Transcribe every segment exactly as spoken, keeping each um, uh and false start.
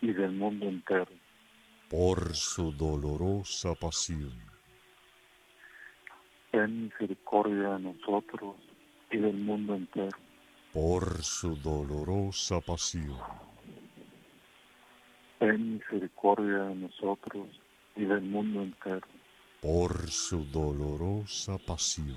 y del mundo entero. por su dolorosa pasión, Ten misericordia de nosotros y del mundo entero. por su dolorosa pasión, Ten misericordia de nosotros y del mundo entero. por su dolorosa pasión,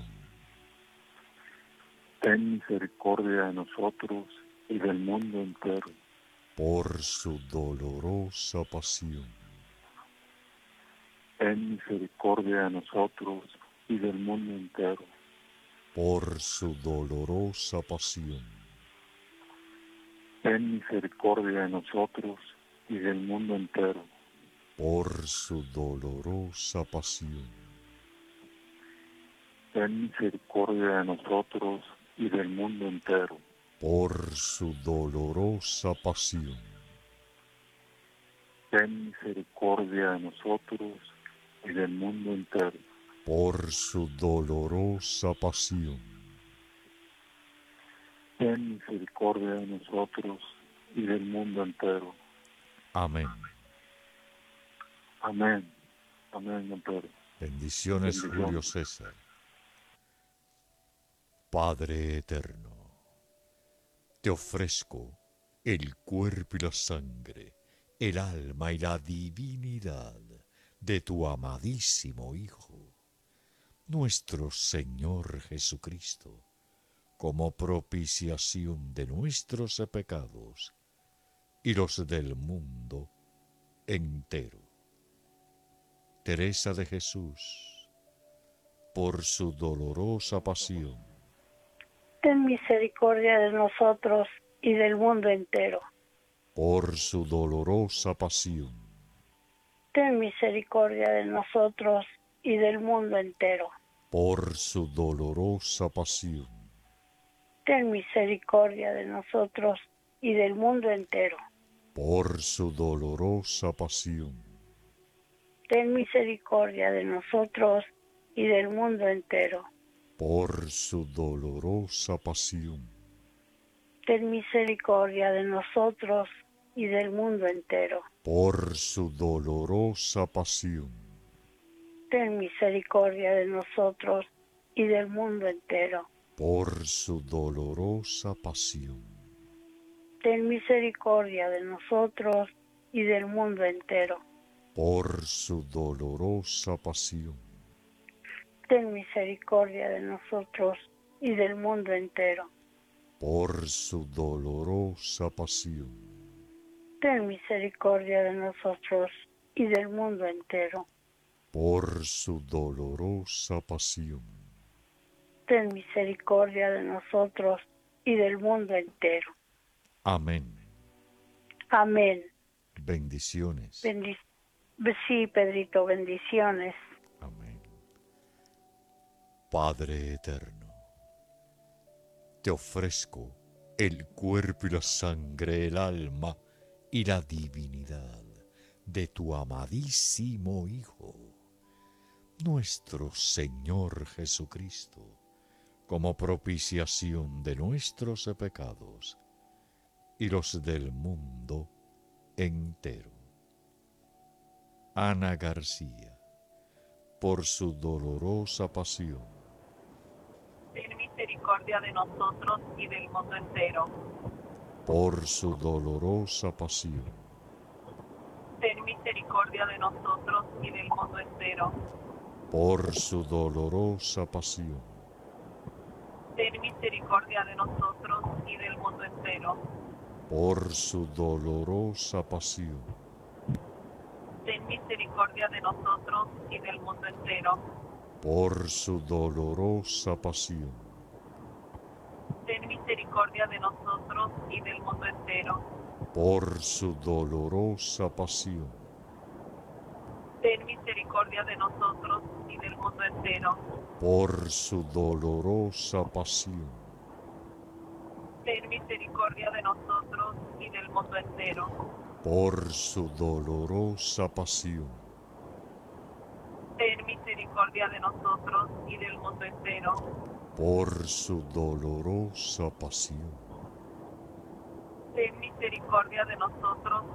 Ten misericordia de nosotros y del mundo entero. por su dolorosa pasión, Ten misericordia de nosotros y del mundo entero. por su dolorosa pasión, Ten misericordia de nosotros y del mundo entero. por su dolorosa pasión, Ten misericordia de nosotros y del mundo entero. por su dolorosa pasión, Ten misericordia de nosotros y del mundo entero. por su dolorosa pasión, Ten misericordia de nosotros y del mundo entero. amén. Amén. Amén, entero. Bendiciones, Bendiciones. Julio César. Padre eterno, te ofrezco el cuerpo y la sangre, el alma y la divinidad de tu amadísimo Hijo, nuestro Señor Jesucristo, como propiciación de nuestros pecados y los del mundo entero. Teresa de Jesús, por su dolorosa pasión, ten misericordia de nosotros y del mundo entero. por su dolorosa pasión, Ten misericordia de nosotros y del mundo entero. por su dolorosa pasión, Ten misericordia de nosotros y del mundo entero. por su dolorosa pasión, Ten misericordia de nosotros y del mundo entero. por su dolorosa pasión, Ten misericordia de nosotros y del mundo entero. por su dolorosa pasión, Ten misericordia de nosotros y del mundo entero. por su dolorosa pasión, Ten misericordia de nosotros y del mundo entero. por su dolorosa pasión, Ten misericordia de nosotros y del mundo entero. por su dolorosa pasión, Ten misericordia de nosotros y del mundo entero. por su dolorosa pasión, Ten misericordia de nosotros y del mundo entero. amén. Amén. Bendiciones. Bendic- sí, Pedrito, bendiciones. Amén. Padre eterno, te ofrezco el cuerpo y la sangre, el alma y la divinidad de tu amadísimo Hijo, nuestro Señor Jesucristo, como propiciación de nuestros pecados y los del mundo entero. Ana García, por su dolorosa pasión, ten misericordia de nosotros y del mundo entero. por su dolorosa pasión, Ten misericordia de nosotros y del mundo entero. por su dolorosa pasión, Ten misericordia de nosotros y del mundo entero. por su dolorosa pasión, Ten misericordia de nosotros y del mundo entero. por su dolorosa pasión, Ten misericordia de nosotros y del mundo entero. por su dolorosa pasión, Ten misericordia de nosotros y del mundo entero. por su dolorosa pasión, Ten misericordia de nosotros y del mundo entero. por su dolorosa pasión, Ten misericordia de nosotros y del mundo entero. por su dolorosa pasión, Ten misericordia de nosotros